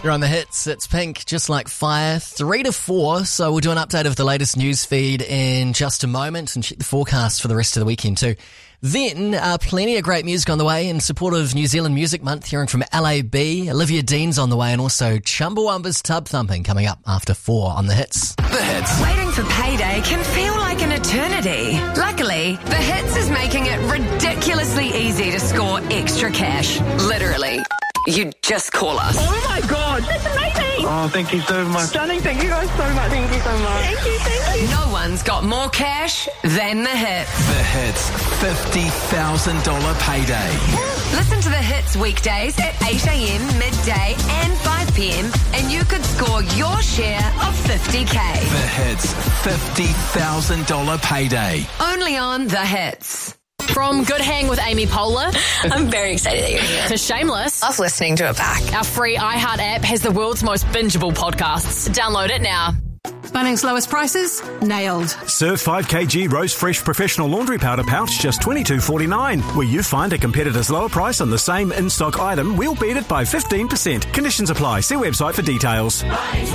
You're on the hits. It's Pink, Just Like Fire, 3 to 4. So we'll do an update of the latest news feed in just a moment and check the forecast for the rest of the weekend too. Then, plenty of great music on the way in support of New Zealand Music Month, hearing from LAB, Olivia Dean's on the way, and also Chumbawamba's Tub Thumping coming up after 4 on the hits. The hits. Waiting for payday can feel like an eternity. Luckily, The Hits is making it ridiculously easy to score extra cash. Literally. You just call us. Oh my God, that's amazing. Oh, thank you so much. Stunning, thank you guys so much. Thank you so much. Thank you. No one's got more cash than The Hits. The hits. $50,000 payday. Listen to The Hits weekdays at 8 a.m, midday and 5 p.m. and you could score your share of $50K. The hits. $50,000 payday. Only on The Hits. From Good Hang with Amy Poehler I'm very excited that you're here. to Shameless, Love listening to it back. our free iHeart app has the world's most bingeable podcasts. Download it now. Bunnings lowest prices? Nailed. Surf 5kg Rose Fresh Professional Laundry Powder Pouch, just $22.49. Where you find a competitor's lower price on the same in-stock item, we'll beat it by 15%. Conditions apply. See website for details.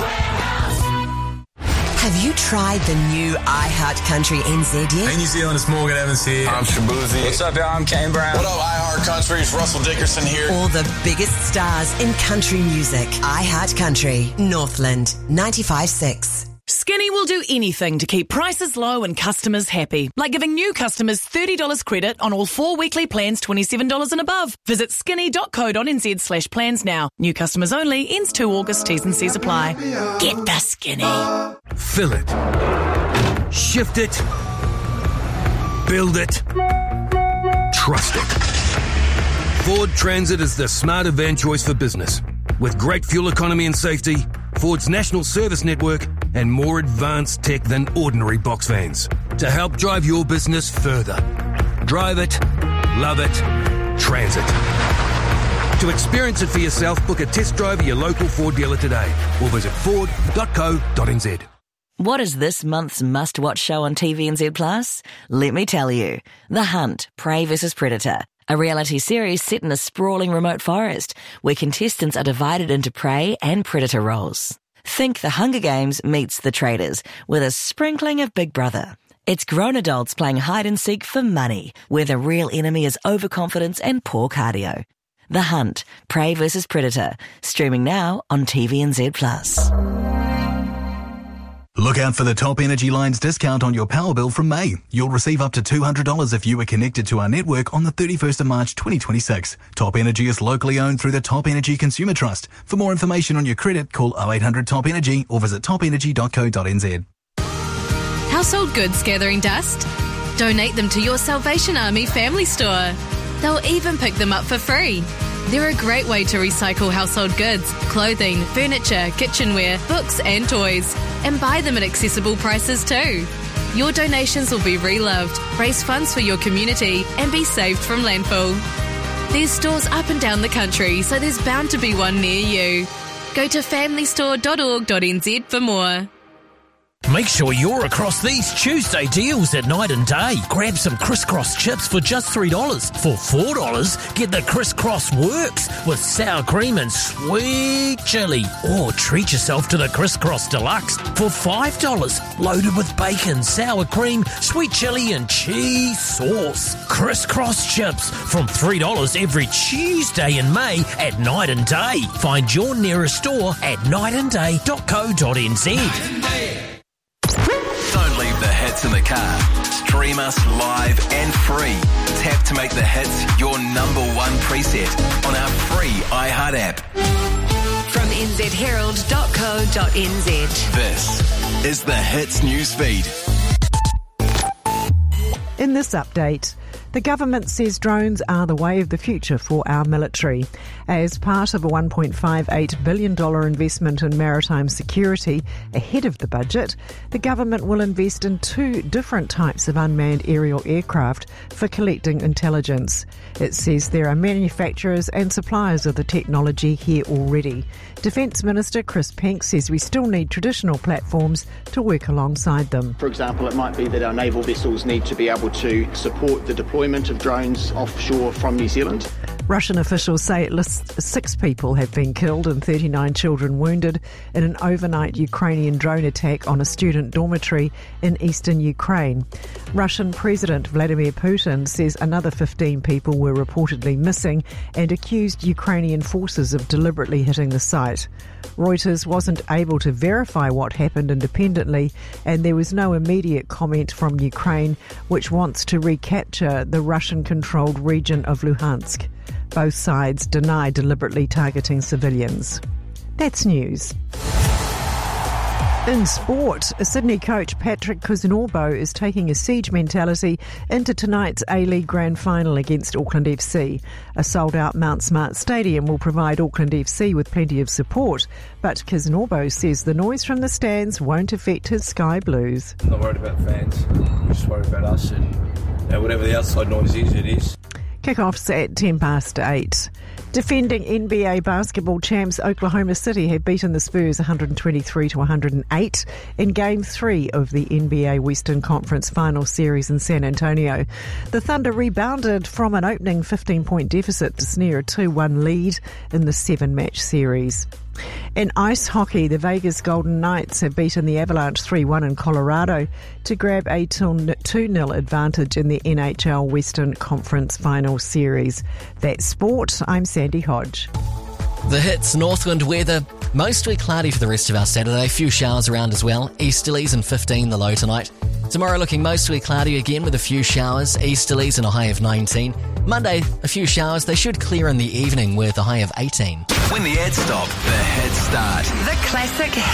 Have you tried the new iHeart Country NZ yet? Hey New Zealand, it's Morgan Evans here. I'm Shabuzi. What's up, y'all? I'm Kane Brown. What up, iHeart Country? It's Russell Dickerson here. All the biggest stars in country music. iHeart Country, Northland, 95.6. Skinny will do anything to keep prices low and customers happy, like giving new customers $30 credit on all 4 weekly plans $27 and above. Visit skinny.co.nz/plans now. New customers only, ends 2 August, T's and C's apply. Get the Skinny. Fill it. Shift it. Build it. Trust it. Ford Transit is the smarter van choice for business. With great fuel economy and safety, Ford's national service network, and more advanced tech than ordinary box vans to help drive your business further. Drive it, love it, Transit. To experience it for yourself, book a test drive at your local Ford dealer today or visit ford.co.nz. What is this month's must-watch show on TVNZ Plus? Let me tell you. The Hunt, Prey vs. Predator. A reality series set in a sprawling remote forest where contestants are divided into prey and predator roles. Think The Hunger Games meets The Traders with a sprinkling of Big Brother. It's grown adults playing hide and seek for money, where the real enemy is overconfidence and poor cardio. The Hunt, Prey vs. Predator, streaming now on TVNZ Plus. Look out for the Top Energy Line's discount on your power bill from May. You'll receive up to $200 if you are connected to our network on the 31st of March 2026. Top Energy is locally owned through the Top Energy Consumer Trust. For more information on your credit, call 0800 Top Energy or visit topenergy.co.nz. Household goods gathering dust? Donate them to your Salvation Army family store. They'll even pick them up for free. They're a great way to recycle household goods, clothing, furniture, kitchenware, books and toys, and buy them at accessible prices too. Your donations will be reloved, raise funds for your community, and be saved from landfill. There's stores up and down the country, so there's bound to be one near you. Go to familystore.org.nz for more. Make sure you're across these Tuesday deals at Night and Day. Grab some Crisscross chips for just $3. For $4, get the Crisscross Works with sour cream and sweet chili. Or treat yourself to the Crisscross Deluxe for $5, loaded with bacon, sour cream, sweet chili and cheese sauce. Crisscross chips from $3 every Tuesday in May at Night and Day. Find your nearest store at nightandday.co.nz. Don't leave the hits in the car. Stream us live and free. Tap to make the hits your number one preset on our free iHeart app. From nzherald.co.nz. This is the Hits newsfeed. In this update, the government says drones are the way of the future for our military. As part of a $1.58 billion investment in maritime security ahead of the budget, the government will invest in 2 different types of unmanned aerial aircraft for collecting intelligence. It says there are manufacturers and suppliers of the technology here already. Defence Minister Chris Pink says we still need traditional platforms to work alongside them. For example, it might be that our naval vessels need to be able to support the deployment of drones offshore from New Zealand. Russian officials say at least 6 people have been killed and 39 children wounded in an overnight Ukrainian drone attack on a student dormitory in eastern Ukraine. Russian President Vladimir Putin says another 15 people were reportedly missing and accused Ukrainian forces of deliberately hitting the site. Reuters wasn't able to verify what happened independently, and there was no immediate comment from Ukraine, which wants to recapture the Russian-controlled region of Luhansk. Both sides deny deliberately targeting civilians. That's news. In sport, Sydney coach Patrick Kuznorobo is taking a siege mentality into tonight's A-League Grand Final against Auckland FC. A sold-out Mount Smart Stadium will provide Auckland FC with plenty of support, but Kuznorobo says the noise from the stands won't affect his Sky Blues. I'm not worried about the fans, we're just worried about us and whatever the outside noise is, it is. Kick-offs at 8:10. Defending NBA basketball champs Oklahoma City have beaten the Spurs 123-108 in Game 3 of the NBA Western Conference Final Series in San Antonio. The Thunder rebounded from an opening 15-point deficit to snare a 2-1 lead in the 7-match series. In ice hockey, the Vegas Golden Knights have beaten the Avalanche 3-1 in Colorado to grab a 2-0 advantage in the NHL Western Conference Final Series. That's sport. I'm Sandy Hodge. The hits, Northland weather, mostly cloudy for the rest of our Saturday. A few showers around as well. Easterlies and 15 the low tonight. Tomorrow looking mostly cloudy again with a few showers. Easterlies and a high of 19. Monday, a few showers. They should clear in the evening with a high of 18. When the ads stop, the hits start. The classic